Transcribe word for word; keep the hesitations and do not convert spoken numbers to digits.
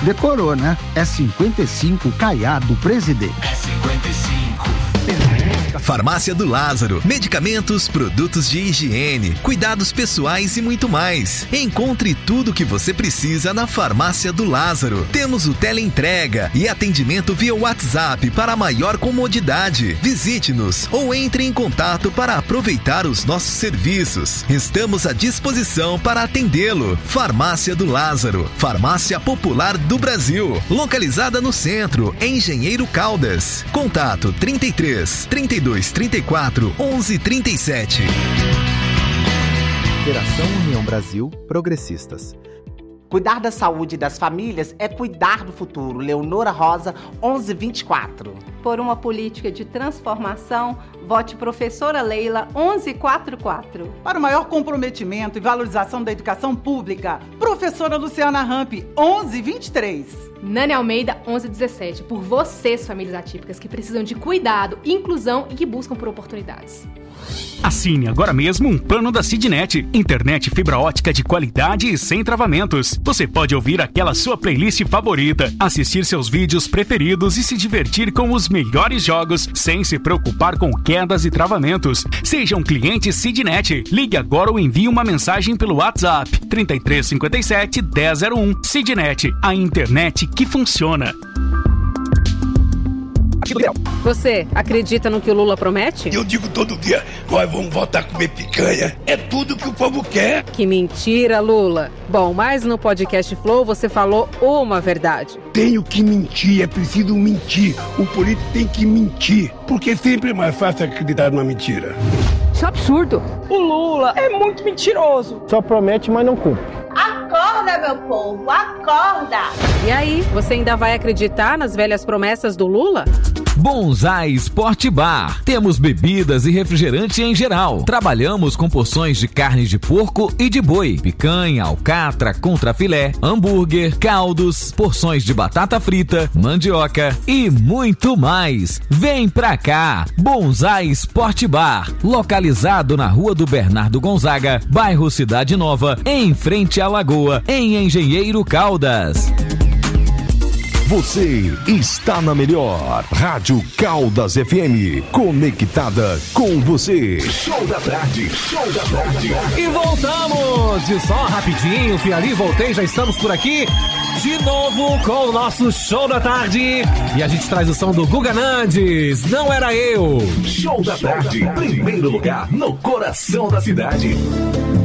Decorou, né? É cinquenta e cinco Caiado Presidente. É cinquenta e cinco. Farmácia do Lázaro. Medicamentos, produtos de higiene, cuidados pessoais e muito mais. Encontre tudo o que você precisa na Farmácia do Lázaro. Temos o teleentrega e atendimento via WhatsApp para maior comodidade. Visite-nos ou entre em contato para aproveitar os nossos serviços. Estamos à disposição para atendê-lo. Farmácia do Lázaro. Farmácia Popular do Brasil. Localizada no centro, em Engenheiro Caldas. Contato trinta e três, trinta e dois, trinta e quatro, onze, trinta e sete. Federação União Brasil Progressistas. Cuidar da saúde das famílias é cuidar do futuro. Leonora Rosa, onze vinte e quatro. Por uma política de transformação, vote Professora Leila, onze quarenta e quatro. Para o maior comprometimento e valorização da educação pública, Professora Luciana Ramp, onze vinte e três. Nani Almeida, onze dezessete. Por vocês, famílias atípicas, que precisam de cuidado, inclusão e que buscam por oportunidades. Assine agora mesmo um plano da Cidnet. Internet fibra ótica de qualidade e sem travamentos. Você pode ouvir aquela sua playlist favorita, assistir seus vídeos preferidos e se divertir com os melhores jogos sem se preocupar com quedas e travamentos. Seja um cliente Cidnet. Ligue agora ou envie uma mensagem pelo WhatsApp trinta e três, cinquenta e sete, dez zero um. Cidnet, a internet que funciona. Você acredita no que o Lula promete? Eu digo todo dia, nós vamos voltar a comer picanha. É tudo que o povo quer. Que mentira, Lula. Bom, mas no podcast Flow você falou uma verdade. Tenho que mentir, é preciso mentir. O político tem que mentir, porque sempre é mais fácil acreditar numa mentira. Isso é absurdo. O Lula é muito mentiroso. Só promete, mas não cumpre. Acorda, meu povo, acorda! E aí, você ainda vai acreditar nas velhas promessas do Lula? Bonsai Sport Bar. Temos bebidas e refrigerante em geral. Trabalhamos com porções de carne de porco e de boi, picanha, alcatra, contrafilé, hambúrguer, caldos, porções de batata frita, mandioca e muito mais. Vem pra cá! Bonsai Sport Bar, localizado na Rua do Bernardo Gonzaga, bairro Cidade Nova, em frente à Lagoa, em Engenheiro Caldas. Você está na melhor Rádio Caldas F M, conectada com você. Show da tarde, show da tarde. E voltamos! E só rapidinho, fui ali, voltei, já estamos por aqui de novo com o nosso Show da Tarde. E a gente traz o som do Guga Nandes, Não Era Eu. Show da Tarde, primeiro lugar no coração da cidade.